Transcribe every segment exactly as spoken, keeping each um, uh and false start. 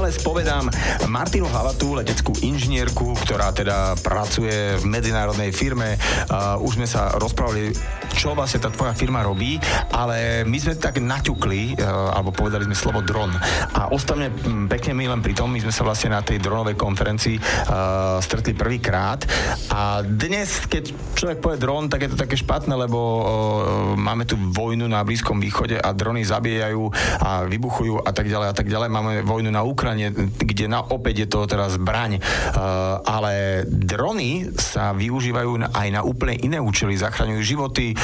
ale spovedám Martinu Hlavatú, leteckú inžinierku, ktorá teda pracuje v medzinárodnej firme. Uh, už sme sa rozprávali, čo vlastne tá tvoja firma robí, ale my sme tak naťukli, uh, alebo povedali sme slovo dron. A ostavne pekne my len pri tom, my sme sa vlastne na tej dronovej konferencii uh, stretli prvýkrát. A dnes, keď človek povie dron, tak je to také špatné, lebo uh, máme tu vojnu na Blízkom východe a drony zabíjajú a vybuchujú a tak ďalej a tak ďalej. Máme vojnu na Ukrajine, kde na, opäť je to teraz zbraň. Uh, ale drony sa využívajú aj na úplne iné účely. Zachraňujú životy,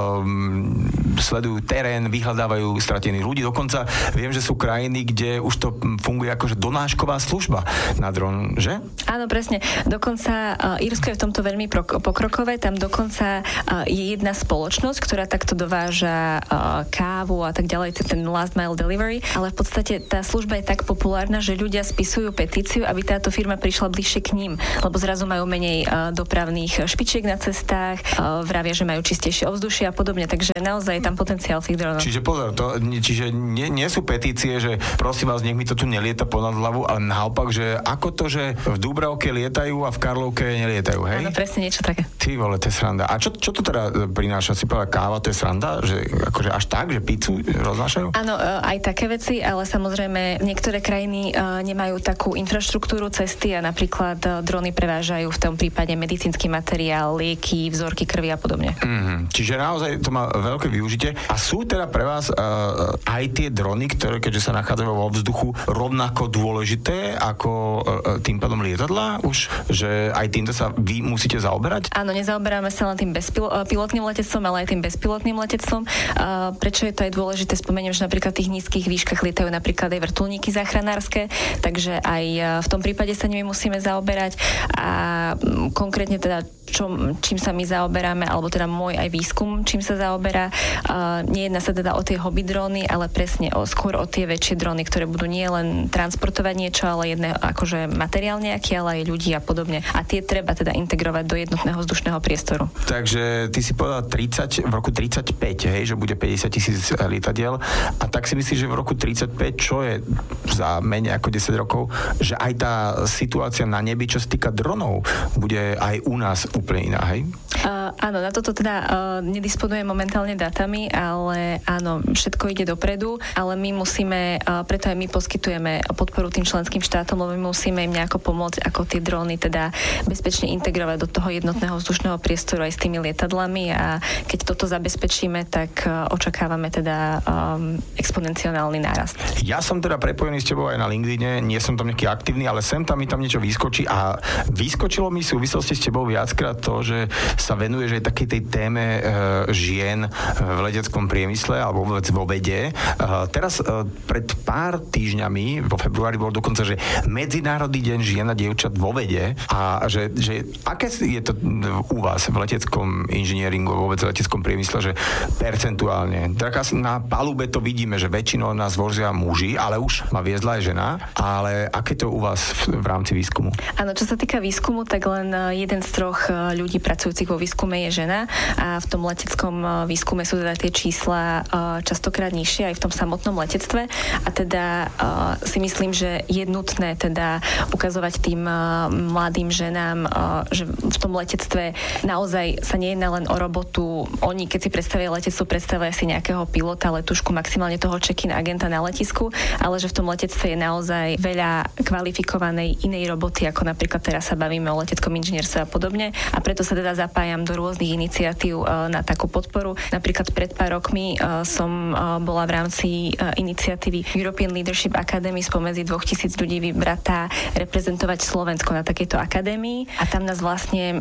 um, sledujú terén, vyhľadávajú stratených ľudí. Dokonca viem, že sú krajiny, kde už to funguje akože donášková služba na dron, že? Áno, presne. Dokonca uh, Írsko je v tomto veľmi pro- pokrokové. Tam dokonca uh, je jedna spoločnosť, ktorá takto dováža uh, kávu a tak ďalej, ten last mile delivery. Ale v podstate tá služba je tak populárna, že ľudia spisujú petíciu, aby táto firma prišla bližšie k ním, lebo zrazu majú menej uh, dopravných špičiek na cestách, uh, vravia, že majú čistejšie ovzdušie a podobne, takže naozaj je tam potenciál tých dronov. Čiže pozor, to, čiže nie, nie sú petície, že prosím vás, nech mi to tu nelieta ponad hlavu, ale naopak, že ako to, že v Dúbravke lietajú a v Karlovke nelietajú, hej? Áno, presne niečo také. Ty vole, to je sranda. A čo, čo to teda prináša? Si povedala káva, to je sranda? Že akože až tak, že pizzu roznášajú? Áno, aj také veci, ale samozrejme niektoré krajiny nemajú takú infraštruktúru cesty a napríklad drony prevážajú v tom prípade medicínsky materiál, lieky, vzorky krvi a podobne. Mm-hmm. Čiže naozaj to má veľké využitie. A sú teda pre vás uh, aj tie drony, ktoré keďže sa nachádzajú vo vzduchu, rovnako dôležité ako uh, tým pádom lietadlá už, že aj týmto sa vy musíte zaoberať? Áno, nezaoberáme sa len tým bezpilotným letectvom, ale aj tým bezpilotným letectvom. Uh, prečo je to aj dôležité? Spomeniem, že napríklad v tých nízkych výškach lietajú napríklad aj vrtuľníky záchranárske, takže aj v tom prípade sa nimi musíme zaoberať a konkrétne teda čo, čím sa my zaoberáme, alebo teda môj aj výskum, čím sa zaoberá. Uh, nejedná sa teda o tie hobby dróny, ale presne o, skôr o tie väčšie dróny, ktoré budú nie len transportovať niečo, ale jedné akože materiál nejaký, ale aj ľudí a podobne. A tie treba teda integrovať do jednotného vzdušného priestoru. Takže ty si povedal tridsať, v roku tridsaťpäť, hej, že bude päťdesiat tisíc lietadiel. A tak si myslíš, že v roku tridsaťpäť, čo je za menej ako desať rokov, že aj tá situácia na nebi, čo sa týka dronov, bude aj u nás úplne iná, hej? Uh, áno, na toto teda uh, nedisponujem momentálne datami, ale áno, všetko ide dopredu, ale my musíme, uh, preto aj my poskytujeme podporu tým členským štátom, lebo my musíme im nejako pomôcť, ako tie dróny teda bezpečne integrovať do toho jednotného vzdušného priestoru aj s tými lietadlami a keď toto zabezpečíme, tak uh, očakávame teda um, exponenciálny nárast. Ja som teda prepojený s tebou aj na LinkedIne, nie som tam nejaký aktívny, ale sem tam mi tam niečo vyskočí a vyskočilo mi v súvislosti s tebou viackrát to, že sa venuješ aj takej tej téme e, žien v leteckom priemysle alebo vôbec vo vede. E, teraz e, pred pár týždňami, vo februári bol dokonca, že Medzinárodný deň žien a dievčat vo vede a že, že aké je to u vás v leteckom inžinieringu, vôbec v leteckom priemysle, že percentuálne. Tak na palube to vidíme, že väčšinou nás vozia muži, ale už ma viezla aj žena, ale aké to u vás v, v rámci výskumu? Áno, čo sa týka výskumu, tak len jeden z troch ľudí pracujúcich vo výskume je žena a v tom leteckom výskume sú teda tie čísla častokrát nižšie aj v tom samotnom letectve a teda si myslím, že je nutné teda ukazovať tým mladým ženám, že v tom letectve naozaj sa nejedná len o robotu. Oni, keď si predstavia letectvo, predstavia si nejakého pilota, letušku, maximálne toho check-in agenta na letisku, ale že v tom letectve je naozaj veľa kvalifikovanej inej roboty, ako napríklad teraz sa bavíme o leteckom inžinierstve a podobne. A preto sa teda zapájam do rôznych iniciatív na takú podporu. Napríklad pred pár rokmi som bola v rámci iniciatívy European Leadership Academy spomedzi dvetisíc ľudí vybratá reprezentovať Slovensko na takejto akadémii a tam nás vlastne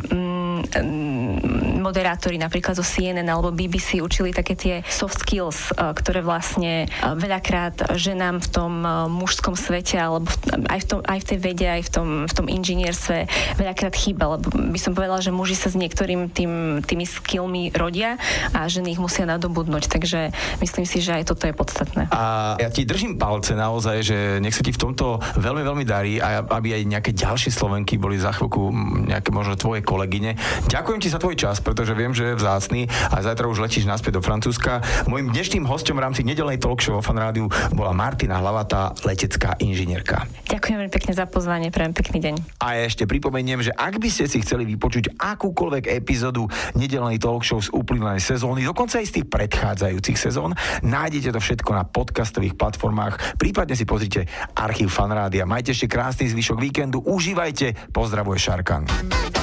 mm, moderátori napríklad zo C N N alebo B B C učili také tie soft skills, ktoré vlastne veľakrát ženám v tom mužskom svete alebo aj v, tom, aj v tej vede, aj v tom, v tom inžinierstve veľakrát chýba, lebo by som povedala, že muži sa s niektorým tým, tými skillmi rodia a ženy ich musia nadobudnúť, takže myslím si, že aj toto je podstatné. A ja ti držím palce naozaj, že nech sa ti v tomto veľmi, veľmi darí a aby aj nejaké ďalšie Slovenky boli za chvíľku nejaké možno tvoje kolegyne, Ďakujem ti za tvoj čas, pretože viem, že je vzácny a zajtra už letíš naspäť do Francúzska. Mojím dnešným hosťom v rámci nedeľnej talk show vo Fan Rádiu bola Martina Hlavatá, letecká inžinierka. Ďakujem veľmi pekne za pozvanie, prajem pekný deň. A ja ešte pripomeniem, že ak by ste si chceli vypočuť akúkoľvek epizódu nedeľnej talk show z uplynulej sezóny, dokonca aj z tých predchádzajúcich sezón, nájdete to všetko na podcastových platformách, prípadne si pozrite archív Fan Rádia. Majte ešte krásny zvyšok víkendu, užívajte, pozdravuje Šarkan.